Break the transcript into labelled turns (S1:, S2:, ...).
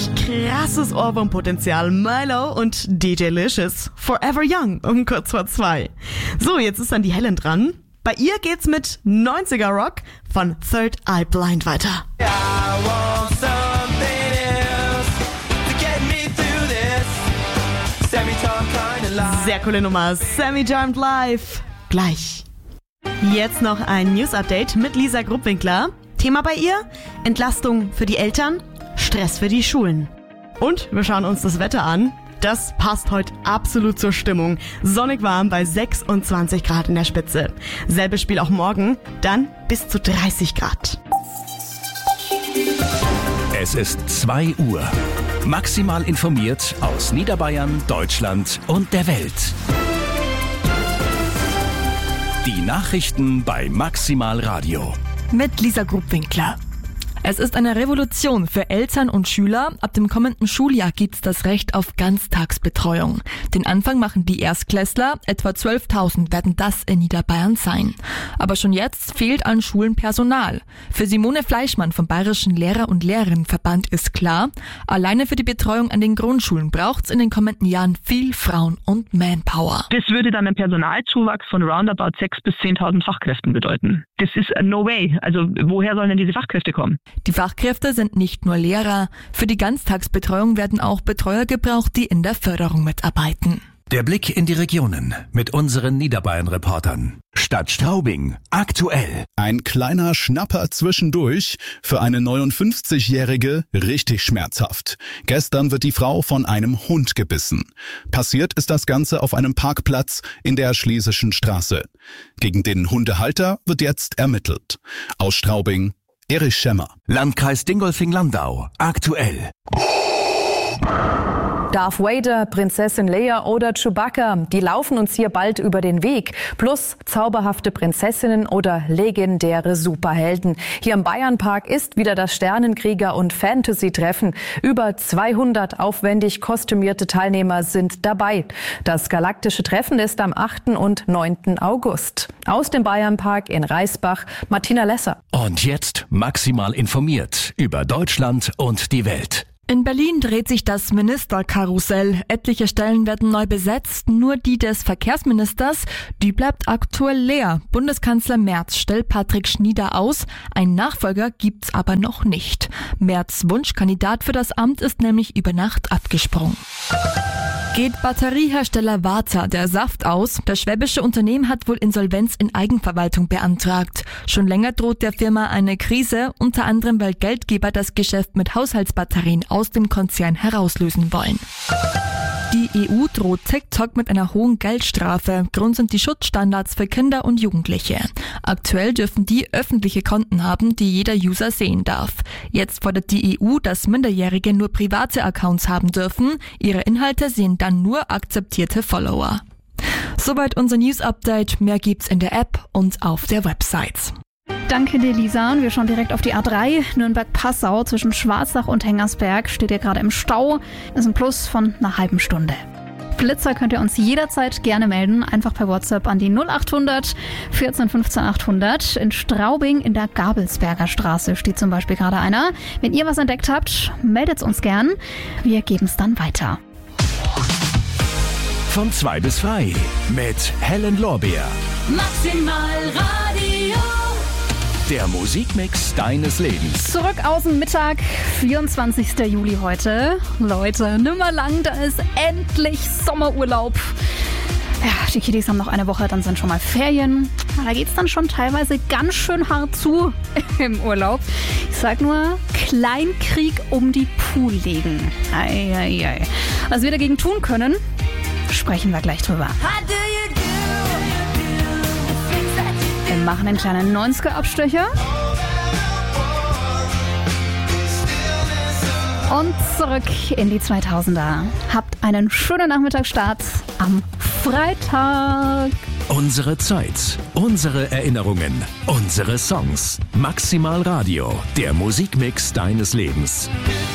S1: richtig krasses Ohrwurmpotenzial. Milo und DJ Licious, Forever Young, um kurz vor 2. So, jetzt ist dann die Helen dran. Bei ihr geht's mit 90er Rock von Third Eye Blind weiter. Sehr coole Nummer. Sammy Charmed Live. Gleich. Jetzt noch ein News-Update mit Lisa Gruppwinkler. Thema bei ihr: Entlastung für die Eltern, Stress für die Schulen. Und wir schauen uns das Wetter an. Das passt heute absolut zur Stimmung. Sonnig warm bei 26 Grad in der Spitze. Selbes Spiel auch morgen, dann bis zu 30 Grad.
S2: Es ist 2 Uhr. Maximal informiert aus Niederbayern, Deutschland und der Welt. Die Nachrichten bei Maximal Radio.
S3: Mit Lisa Gruppwinkler. Es ist eine Revolution für Eltern und Schüler. Ab dem kommenden Schuljahr gibt's das Recht auf Ganztagsbetreuung. Den Anfang machen die Erstklässler. Etwa 12.000 werden das in Niederbayern sein. Aber schon jetzt fehlt an Schulen Personal. Für Simone Fleischmann vom Bayerischen Lehrer- und Lehrerinnenverband ist klar, alleine für die Betreuung an den Grundschulen braucht's in den kommenden Jahren viel Frauen- und Manpower.
S4: Das würde dann einen Personalzuwachs von roundabout 6.000 bis 10.000 Fachkräften bedeuten. Das ist no way. Also woher sollen denn diese Fachkräfte kommen?
S3: Die Fachkräfte sind nicht nur Lehrer. Für die Ganztagsbetreuung werden auch Betreuer gebraucht, die in der Förderung mitarbeiten.
S2: Der Blick in die Regionen mit unseren Niederbayern-Reportern. Stadt Straubing, aktuell.
S5: Ein kleiner Schnapper zwischendurch, für eine 59-Jährige richtig schmerzhaft. Gestern wird die Frau von einem Hund gebissen. Passiert ist das Ganze auf einem Parkplatz in der Schlesischen Straße. Gegen den Hundehalter wird jetzt ermittelt. Aus Straubing, Erich Schemmer.
S2: Landkreis Dingolfing-Landau, aktuell.
S6: Darth Vader, Prinzessin Leia oder Chewbacca, die laufen uns hier bald über den Weg. Plus zauberhafte Prinzessinnen oder legendäre Superhelden. Hier im Bayernpark ist wieder das Sternenkrieger- und Fantasy-Treffen. Über 200 aufwendig kostümierte Teilnehmer sind dabei. Das galaktische Treffen ist am 8. und 9. August. Aus dem Bayernpark in Reisbach, Martina Lesser.
S2: Und jetzt maximal informiert über Deutschland und die Welt.
S3: In Berlin dreht sich das Ministerkarussell. Etliche Stellen werden neu besetzt, nur die des Verkehrsministers, die bleibt aktuell leer. Bundeskanzler Merz stellt Patrick Schnieder aus, einen Nachfolger gibt's aber noch nicht. Merz' Wunschkandidat für das Amt ist nämlich über Nacht abgesprungen. Geht Batteriehersteller Varta der Saft aus? Das schwäbische Unternehmen hat wohl Insolvenz in Eigenverwaltung beantragt. Schon länger droht der Firma eine Krise, unter anderem weil Geldgeber das Geschäft mit Haushaltsbatterien aus dem Konzern herauslösen wollen. Die EU droht TikTok mit einer hohen Geldstrafe. Grund sind die Schutzstandards für Kinder und Jugendliche. Aktuell dürfen die öffentliche Konten haben, die jeder User sehen darf. Jetzt fordert die EU, dass Minderjährige nur private Accounts haben dürfen. Ihre Inhalte sehen dann nur akzeptierte Follower. Soweit unser News-Update. Mehr gibt's in der App und auf der Website.
S7: Danke dir, Lisa. Wir schauen direkt auf die A3 Nürnberg-Passau zwischen Schwarzach und Hengersberg. Steht ihr gerade im Stau. Ist ein Plus von einer halben Stunde. Blitzer könnt ihr uns jederzeit gerne melden. Einfach per WhatsApp an die 0800 14 15 800. In Straubing in der Gabelsberger Straße steht zum Beispiel gerade einer. Wenn ihr was entdeckt habt, meldet es uns gern. Wir geben es dann weiter.
S2: Von 2 bis 3 mit Helen Lorbeer.
S8: Maximal Radio.
S2: Der Musikmix deines Lebens.
S7: Zurück aus dem Mittag, 24. Juli heute. Leute, nimmer lang, da ist endlich Sommerurlaub. Ja, die Kiddies haben noch eine Woche, dann sind schon mal Ferien. Da geht's dann schon teilweise ganz schön hart zu im Urlaub. Ich sag nur, Kleinkrieg um die Poolligen. Ei. Was wir dagegen tun können, sprechen wir gleich drüber. Wir machen einen kleinen 90er-Abstecher. Und zurück in die 2000er. Habt einen schönen Nachmittagsstart am Freitag.
S2: Unsere Zeit, unsere Erinnerungen, unsere Songs. Maximal Radio, der Musikmix deines Lebens.